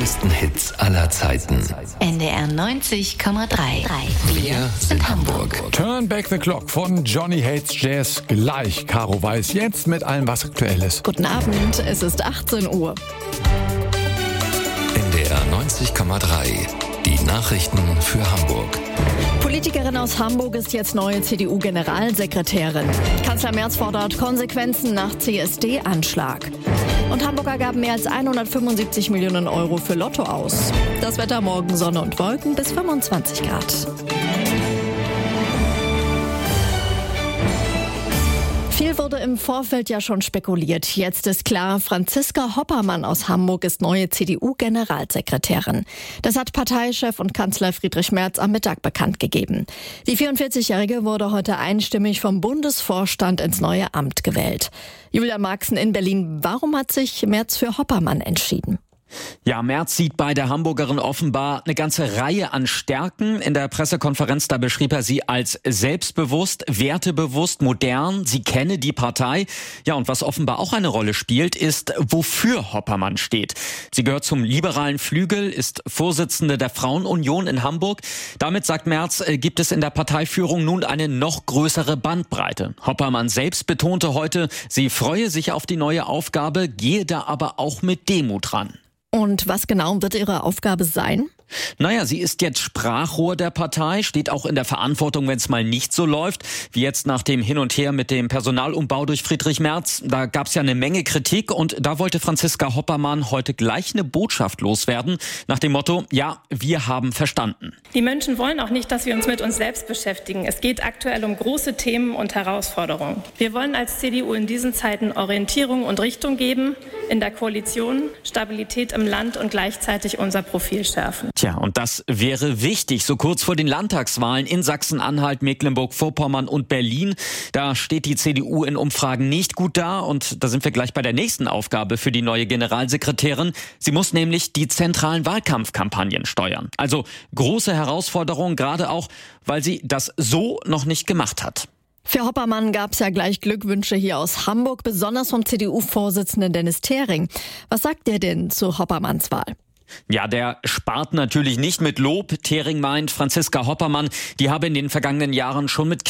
größten Hits aller Zeiten. NDR 90,3. Wir sind Hamburg. Turn Back the Clock von Johnny Hates Jazz. Gleich Caro Weiß jetzt mit allem, was aktuell ist. Guten Abend, es ist 18 Uhr. NDR 90,3. Die Nachrichten für Hamburg. Politikerin aus Hamburg ist jetzt neue CDU-Generalsekretärin. Kanzler Merz fordert Konsequenzen nach CSD-Anschlag. Und Hamburger gaben mehr als 175 Millionen Euro für Lotto aus. Das Wetter: morgen Sonne und Wolken bis 25 Grad. Viel wurde im Vorfeld ja schon spekuliert. Jetzt ist klar, Franziska Hoppermann aus Hamburg ist neue CDU-Generalsekretärin. Das hat Parteichef und Kanzler Friedrich Merz am Mittag bekannt gegeben. Die 44-Jährige wurde heute einstimmig vom Bundesvorstand ins neue Amt gewählt. Julia Marxen in Berlin, warum hat sich Merz für Hoppermann entschieden? Ja, Merz sieht bei der Hamburgerin offenbar eine ganze Reihe an Stärken. In der Pressekonferenz, da beschrieb er sie als selbstbewusst, wertebewusst, modern. Sie kenne die Partei. Ja, und was offenbar auch eine Rolle spielt, ist, wofür Hoppermann steht. Sie gehört zum liberalen Flügel, ist Vorsitzende der Frauenunion in Hamburg. Damit, sagt Merz, gibt es in der Parteiführung nun eine noch größere Bandbreite. Hoppermann selbst betonte heute, sie freue sich auf die neue Aufgabe, gehe da aber auch mit Demut ran. Und was genau wird ihre Aufgabe sein? Naja, sie ist jetzt Sprachrohr der Partei, steht auch in der Verantwortung, wenn es mal nicht so läuft, wie jetzt nach dem Hin und Her mit dem Personalumbau durch Friedrich Merz. Da gab es ja eine Menge Kritik und da wollte Franziska Hoppermann heute gleich eine Botschaft loswerden, nach dem Motto, ja, wir haben verstanden. Die Menschen wollen auch nicht, dass wir uns mit uns selbst beschäftigen. Es geht aktuell um große Themen und Herausforderungen. Wir wollen als CDU in diesen Zeiten Orientierung und Richtung geben, in der Koalition, Stabilität im Land und gleichzeitig unser Profil schärfen. Tja, und das wäre wichtig, so kurz vor den Landtagswahlen in Sachsen-Anhalt, Mecklenburg-Vorpommern und Berlin. Da steht die CDU in Umfragen nicht gut da und da sind wir gleich bei der nächsten Aufgabe für die neue Generalsekretärin. Sie muss nämlich die zentralen Wahlkampfkampagnen steuern. Also große Herausforderung, gerade auch, weil sie das so noch nicht gemacht hat. Für Hoppermann gab es ja gleich Glückwünsche hier aus Hamburg, besonders vom CDU-Vorsitzenden Dennis Thering. Was sagt der denn zu Hoppermanns Wahl? Ja, der spart natürlich nicht mit Lob. Thering meint, Franziska Hoppermann, die habe in den vergangenen Jahren schon mit